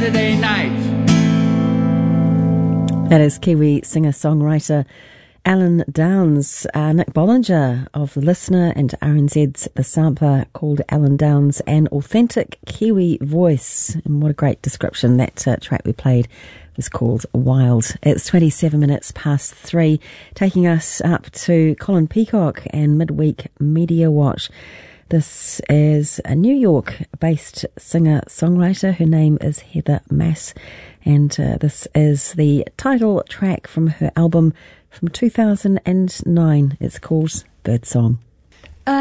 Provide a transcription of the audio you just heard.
Saturday night. That is Kiwi singer-songwriter Alan Downs, Nick Bollinger of The Listener, and RNZ's The Sampler, called Alan Downs, an authentic Kiwi voice. And what a great description. That track we played was called Wild. It's 27 minutes past 3, taking us up to Colin Peacock and Midweek Media Watch. This is a New York-based singer-songwriter. Her name is Heather Mass, and this is the title track from her album from 2009. It's called Birdsong.